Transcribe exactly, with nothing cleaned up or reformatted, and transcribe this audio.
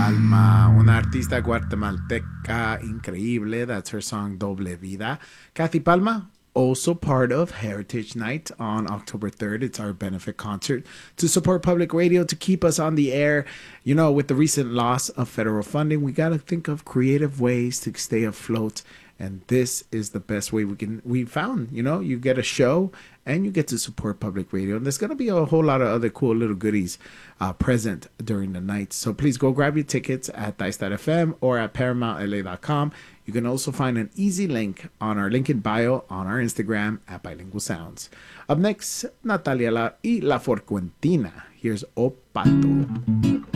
Palma, una artista guatemalteca increíble. That's her song Doble Vida. Kathy Palma, also part of Heritage Night on October third. It's our benefit concert to support public radio, to keep us on the air. You know, with the recent loss of federal funding, we got to think of creative ways to stay afloat. And this is the best way we can we found. You know, you get a show and you get to support public radio. And there's going to be a whole lot of other cool little goodies uh, present during the night. So please go grab your tickets at dice dot f m or at paramount l a dot com. You can also find an easy link on our link in bio on our Instagram at Bilingual Sounds. Up next, Natalia La y La Forquentina. Here's O Pato.